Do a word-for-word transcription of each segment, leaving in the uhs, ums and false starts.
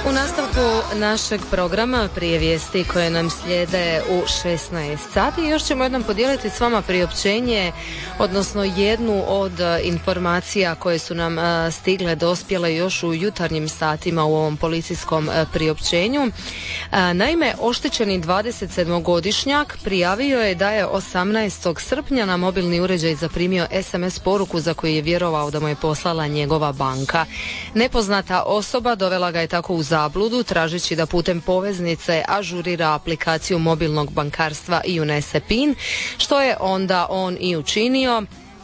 U nastavku našeg programa prije vijesti koje nam slijede u šesnaest sati još ćemo jednom podijeliti s vama priopćenje, odnosno jednu od informacija koje su nam stigle, dospjele još u jutarnjim satima u ovom policijskom priopćenju. Naime, oštećeni dvadesetsedmogodišnjak prijavio je da je osamnaestog srpnja na mobilni uređaj zaprimio es em es poruku za koju je vjerovao da mu je poslala njegova banka. Nepoznata osoba dovela ga je tako u zabludu tražeći da putem poveznice ažurira aplikaciju mobilnog bankarstva i unese pin, što je onda on i učinio,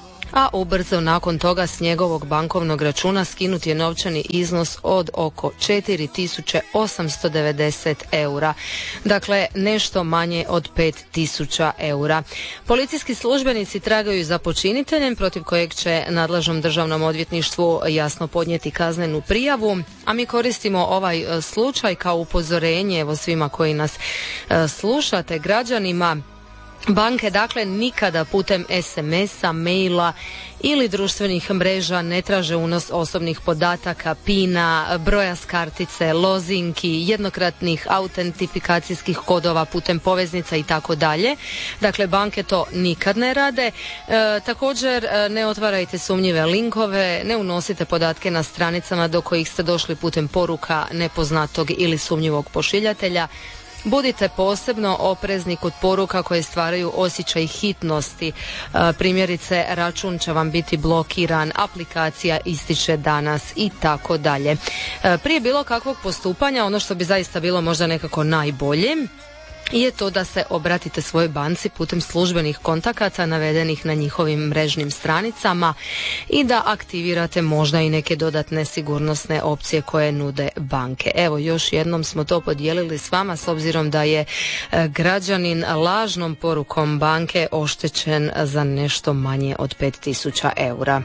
a ubrzo nakon toga s njegovog bankovnog računa skinut je novčani iznos od oko četiri tisuće osamsto devedeset eura. Dakle, nešto manje od pet tisuća eura. Policijski službenici tragaju za počiniteljem protiv kojeg će nadležnom državnom odvjetništvu jasno podnijeti kaznenu prijavu, a mi koristimo ovaj slučaj kao upozorenje evo svima koji nas slušate, građanima. Banke dakle nikada putem es emesa, maila ili društvenih mreža ne traže unos osobnih podataka, pina, broja s kartice, lozinki, jednokratnih autentifikacijskih kodova putem poveznica i tako dalje. Dakle, banke to nikad ne rade. E, također ne otvarajte sumnjive linkove, ne unosite podatke na stranicama do kojih ste došli putem poruka nepoznatog ili sumnjivog pošiljatelja. Budite posebno oprezni kod poruka koje stvaraju osjećaj hitnosti. Primjerice, račun će vam biti blokiran, aplikacija ističe danas i tako dalje. Prije bilo kakvog postupanja, ono što bi zaista bilo možda nekako najbolje je to da se obratite svojoj banci putem službenih kontakata navedenih na njihovim mrežnim stranicama i da aktivirate možda i neke dodatne sigurnosne opcije koje nude banke. Evo, još jednom smo to podijelili s vama s obzirom da je građanin lažnom porukom banke oštećen za nešto manje od pet tisuća eura.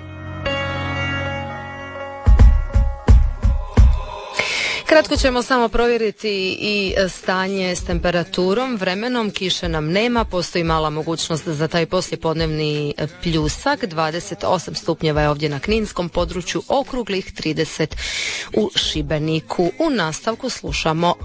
Kratko ćemo samo provjeriti i stanje s temperaturom, vremenom, kiše nam nema, postoji mala mogućnost za taj poslijepodnevni pljusak, dvadeset osam stupnjeva je ovdje na kninskom području, okruglih trideset u Šibeniku. U nastavku slušamo